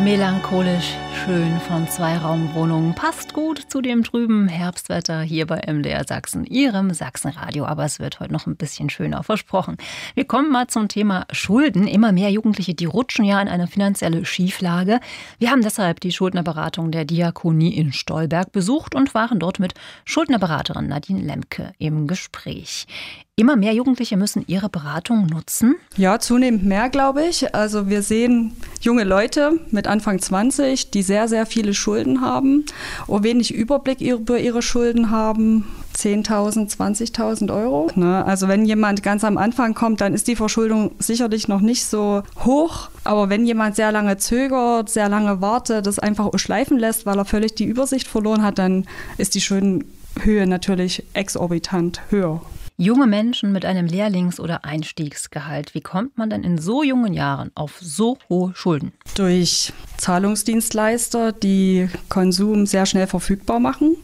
Melancholisch schön von Zweiraumwohnungen. Passt gut zu dem trüben Herbstwetter hier bei MDR Sachsen, Ihrem Sachsenradio. Aber es wird heute noch ein bisschen schöner, versprochen. Wir kommen mal zum Thema Schulden. Immer mehr Jugendliche, die rutschen ja in eine finanzielle Schieflage. Wir haben deshalb die Schuldnerberatung der Diakonie in Stolberg besucht und waren dort mit Schuldnerberaterin Nadine Lemke im Gespräch. Immer mehr Jugendliche müssen ihre Beratung nutzen? Ja, zunehmend mehr, glaube ich. Also wir sehen junge Leute mit Anfang 20, die sehr, sehr viele Schulden haben, wenig Überblick über ihre Schulden haben. 10.000, 20.000 Euro. Also wenn jemand ganz am Anfang kommt, dann ist die Verschuldung sicherlich noch nicht so hoch. Aber wenn jemand sehr lange zögert, sehr lange wartet, das einfach schleifen lässt, weil er völlig die Übersicht verloren hat, dann ist die Schuldenhöhe natürlich exorbitant höher. Junge Menschen mit einem Lehrlings- oder Einstiegsgehalt. Wie kommt man denn in so jungen Jahren auf so hohe Schulden? Durch Zahlungsdienstleister, die Konsum sehr schnell verfügbar machen.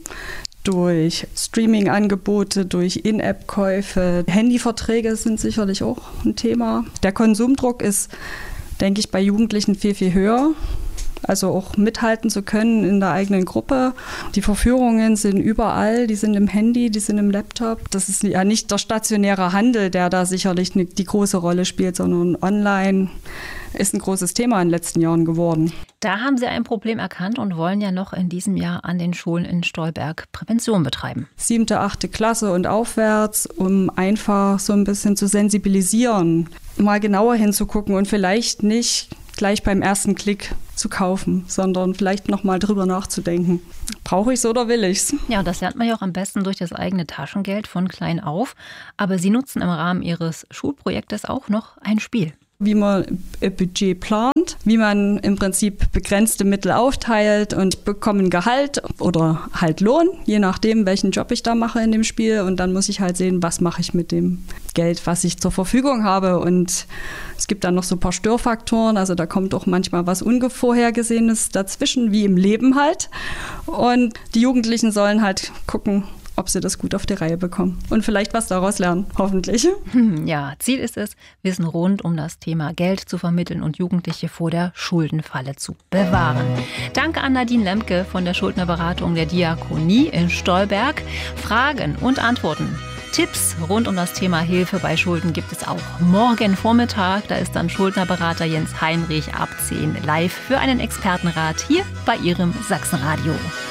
Durch Streaming-Angebote, durch In-App-Käufe. Handyverträge sind sicherlich auch ein Thema. Der Konsumdruck ist, denke ich, bei Jugendlichen viel, viel höher. Also auch mithalten zu können in der eigenen Gruppe. Die Verführungen sind überall, die sind im Handy, die sind im Laptop. Das ist ja nicht der stationäre Handel, der da sicherlich die große Rolle spielt, sondern online ist ein großes Thema in den letzten Jahren geworden. Da haben Sie ein Problem erkannt und wollen ja noch in diesem Jahr an den Schulen in Stolberg Prävention betreiben. 7., 8. Klasse und aufwärts, um einfach so ein bisschen zu sensibilisieren, mal genauer hinzugucken und vielleicht nicht gleich beim ersten Klick zu kaufen, sondern vielleicht noch mal drüber nachzudenken. Brauche ich es oder will ich es? Ja, und das lernt man ja auch am besten durch das eigene Taschengeld von klein auf. Aber Sie nutzen im Rahmen Ihres Schulprojektes auch noch ein Spiel. Wie man ein Budget plant, wie man im Prinzip begrenzte Mittel aufteilt und bekomme ein Gehalt oder halt Lohn, je nachdem, welchen Job ich da mache in dem Spiel. Und dann muss ich halt sehen, was mache ich mit dem Geld, was ich zur Verfügung habe. Und es gibt dann noch so ein paar Störfaktoren, also da kommt auch manchmal was Unvorhergesehenes dazwischen, wie im Leben halt. Und die Jugendlichen sollen halt gucken, ob sie das gut auf die Reihe bekommen und vielleicht was daraus lernen, hoffentlich. Ja, Ziel ist es, Wissen rund um das Thema Geld zu vermitteln und Jugendliche vor der Schuldenfalle zu bewahren. Danke an Nadine Lemke von der Schuldnerberatung der Diakonie in Stolberg. Fragen und Antworten, Tipps rund um das Thema Hilfe bei Schulden gibt es auch morgen Vormittag. Da ist dann Schuldnerberater Jens Heinrich ab 10 live für einen Expertenrat hier bei Ihrem Sachsenradio.